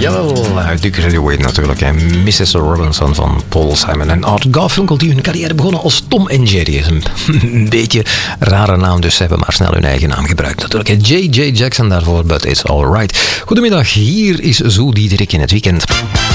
Jawel, uit Duke Radiohead natuurlijk. Hè. Mrs. Robinson van Paul Simon en Art Garfunkel, die hun carrière begonnen als Tom en Jerry. Is een beetje een rare naam, dus ze hebben maar snel hun eigen naam gebruikt. Natuurlijk J.J. Jackson daarvoor, but it's alright. Goedemiddag, hier is Zo Diederik in het weekend.